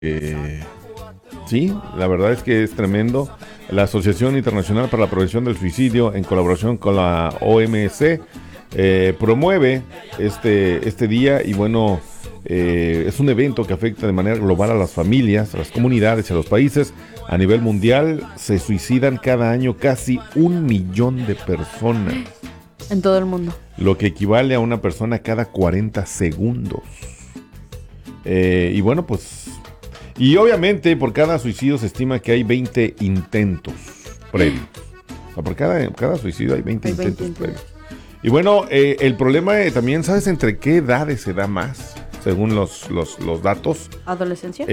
Eh, sí, la verdad es que es tremendo. La Asociación Internacional para la Prevención del Suicidio, en colaboración con la OMS, promueve este día y bueno, es un evento que afecta de manera global a las familias, a las comunidades y a los países. A nivel mundial se suicidan cada año casi 1 millón de personas, En todo el mundo. lo que equivale a una persona cada 40 segundos. Y bueno, pues... Y obviamente por cada suicidio se estima que hay 20 intentos previos. O sea, por cada suicidio hay 20 intentos previos. Y bueno, el problema también, ¿sabes entre qué edades se da más? Según los datos. ¿Adolescencia?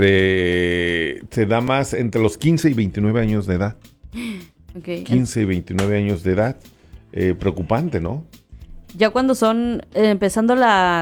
Se da más entre los 15 y 29 años de edad. Okay. 15 y 29 años de edad. Preocupante, ¿no? Ya cuando son empezando la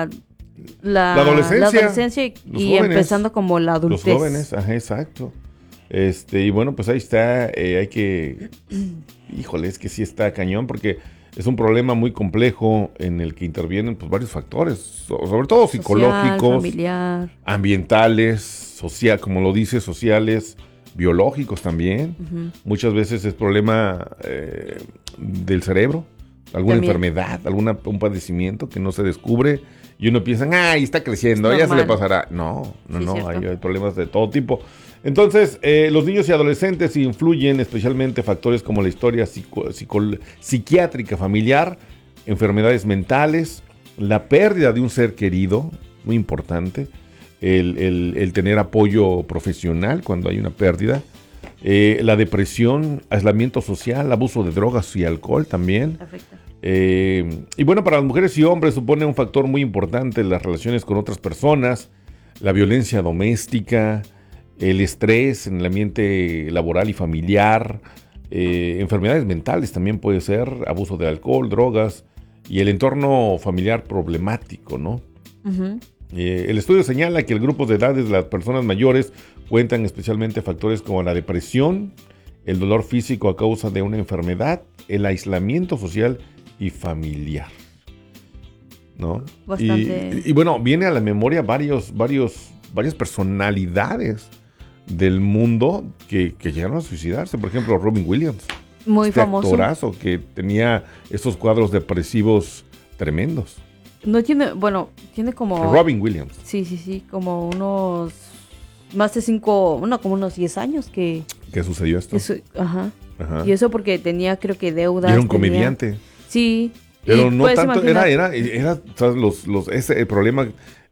adolescencia y empezando como la adultez. Los jóvenes, ajá, exacto. Y bueno, pues ahí está, hay que... Híjole, es que sí está cañón porque es un problema muy complejo en el que intervienen pues varios factores, sobre todo psicológicos, social, familiar, ambientales, social, como lo dice, sociales, biológicos también. Uh-huh. Muchas veces es problema del cerebro, alguna también. enfermedad, un padecimiento que no se descubre y uno piensa, ¡ay, está creciendo, ya se le pasará! No, hay problemas de todo tipo. Entonces, los niños y adolescentes influyen especialmente factores como la historia psiquiátrica familiar, enfermedades mentales, la pérdida de un ser querido, muy importante, el tener apoyo profesional cuando hay una pérdida, la depresión, aislamiento social, abuso de drogas y alcohol también. Afecta. Y bueno, para las mujeres y hombres supone un factor muy importante las relaciones con otras personas, la violencia doméstica, el estrés en el ambiente laboral y familiar, enfermedades mentales también puede ser, abuso de alcohol, drogas y el entorno familiar problemático, ¿no? Uh-huh. El estudio señala que el grupo de edades de las personas mayores cuentan especialmente factores como la depresión, el dolor físico a causa de una enfermedad, el aislamiento social y familiar, ¿no? Bastante. Y bueno, viene a la memoria varias personalidades del mundo que llegaron a suicidarse. Por ejemplo, Robin Williams. Muy famoso. Actorazo que tenía esos cuadros depresivos tremendos. No tiene, bueno, tiene como... Robin Williams. Sí, como unos... Más de 5, como unos 10 años que... ¿Qué sucedió esto? Ajá. Y eso porque tenía, creo que deudas. Y era un comediante. Sí. Pero no tanto, era ¿sabes? El problema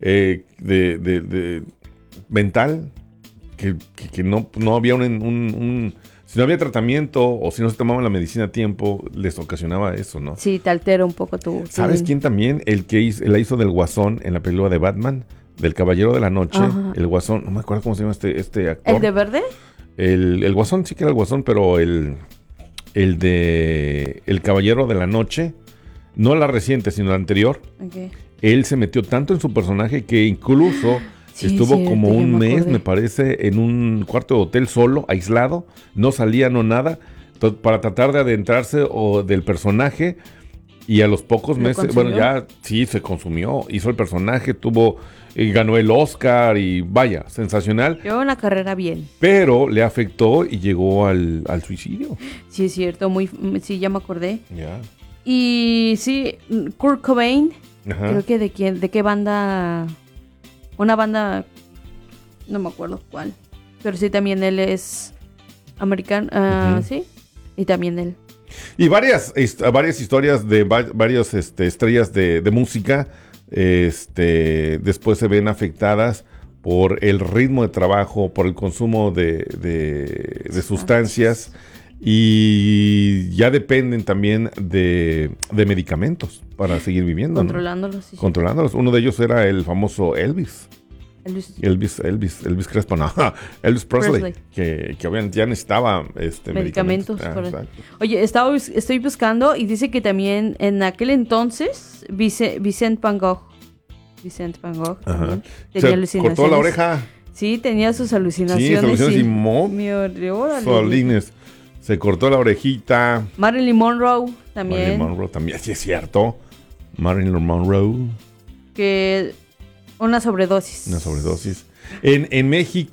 de mental, que no había si no había tratamiento o si no se tomaban la medicina a tiempo, les ocasionaba eso, ¿no? Sí, te altera un poco ¿Sabes quién también? El que la hizo del Guasón en la película de Batman, del Caballero de la Noche. Ajá. El Guasón, no me acuerdo cómo se llama este actor. ¿El de verde? El Guasón, sí que era el Guasón, pero el de El Caballero de la Noche, no la reciente, sino la anterior. Okay. Él se metió tanto en su personaje que incluso estuvo como un mes, me parece, en un cuarto de hotel solo, aislado, no salía, no nada, para tratar de adentrarse del personaje. Y a los pocos meses, consumió? Bueno, ya sí se consumió, hizo el personaje, ganó el Oscar y vaya, sensacional. Llevó una carrera bien. Pero le afectó y llegó al suicidio. Sí, es cierto, sí, ya me acordé. Ya. Y sí, Kurt Cobain, ajá, creo que de qué banda, una banda, no me acuerdo cuál, pero sí, también él es americano, uh-huh. Sí, y también él. Y varias historias de varias estrellas de música después se ven afectadas por el ritmo de trabajo, por el consumo de sustancias y ya dependen también de medicamentos para seguir viviendo. Controlándolos. ¿No? Sí, controlándolos. Uno de ellos era el famoso Elvis Crespo, no, Elvis Presley. Que obviamente ya necesitaba medicamentos. Oye, estoy buscando y dice que también en aquel entonces Vincent Van Gogh tenía alucinaciones. Cortó la oreja. Sí, tenía sus alucinaciones. Sí, Solines. Se cortó la orejita. Marilyn Monroe también. Sí es cierto. Marilyn Monroe. Que una sobredosis. En México